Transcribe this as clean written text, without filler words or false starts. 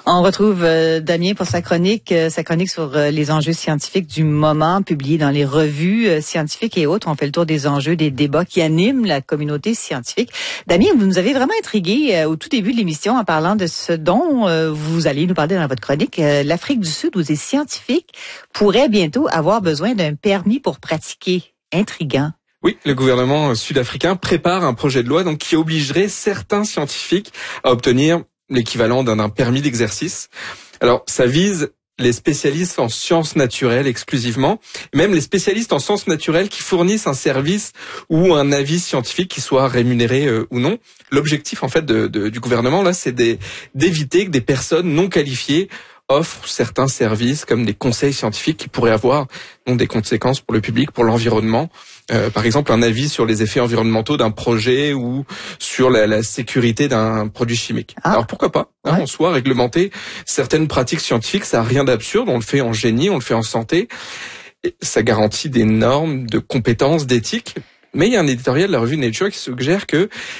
On retrouve Damien pour sa chronique sur les enjeux scientifiques du moment, publiée dans les revues scientifiques et autres. On fait le tour des enjeux, des débats qui animent la communauté scientifique. Damien, vous nous avez vraiment intrigué au tout début de l'émission en parlant de ce dont vous allez nous parler dans votre chronique. L'Afrique du Sud, où des scientifiques pourraient bientôt avoir besoin d'un permis pour pratiquer. Intriguant. Oui, le gouvernement sud-africain prépare un projet de loi qui obligerait certains scientifiques à obtenir l'équivalent d'un permis d'exercice. Alors, ça vise les spécialistes en sciences naturelles exclusivement, même les spécialistes en sciences naturelles qui fournissent un service ou un avis scientifique qui soit rémunéré ou non. L'objectif, en fait, du gouvernement, là, c'est d'éviter que des personnes non qualifiées offrent certains services comme des conseils scientifiques qui pourraient avoir donc des conséquences pour le public, pour l'environnement. Par exemple, un avis sur les effets environnementaux d'un projet ou sur la sécurité d'un produit chimique. Alors pourquoi pas en soi réglementer certaines pratiques scientifiques, ça n'a rien d'absurde, on le fait en génie, on le fait en santé, et ça garantit des normes de compétences, d'éthique. Mais il y a un éditorial de la revue Nature qui suggère que